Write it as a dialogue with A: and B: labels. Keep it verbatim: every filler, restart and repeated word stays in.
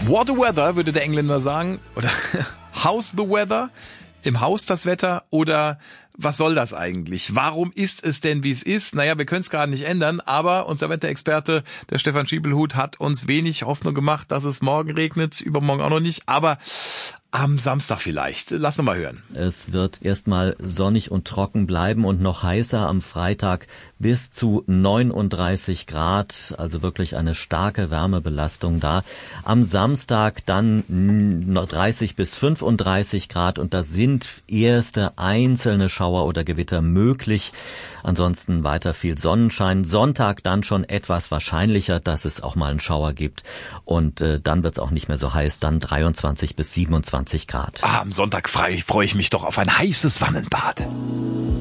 A: What the weather, würde der Engländer sagen. Oder how's the weather? Im Haus das Wetter? Oder was soll das eigentlich? Warum ist es denn, wie es ist? Naja, wir können es gerade nicht ändern, aber unser Wetterexperte, der Stefan Schiebelhut, hat uns wenig Hoffnung gemacht, dass es morgen regnet, übermorgen auch noch nicht, aber am Samstag vielleicht. Lass noch mal hören.
B: Es wird erstmal sonnig und trocken bleiben und noch heißer am Freitag bis zu neununddreißig Grad, also wirklich eine starke Wärmebelastung da. Am Samstag dann noch dreißig bis fünfunddreißig Grad und da sind erste einzelne Schauer oder Gewitter möglich. Ansonsten weiter viel Sonnenschein. Sonntag dann schon etwas wahrscheinlicher, dass es auch mal einen Schauer gibt und äh, dann wird es auch nicht mehr so heiß, dann dreiundzwanzig bis siebenundzwanzig Grad.
A: Ah, am Sonntag frei freue ich mich doch auf ein heißes Wannenbad.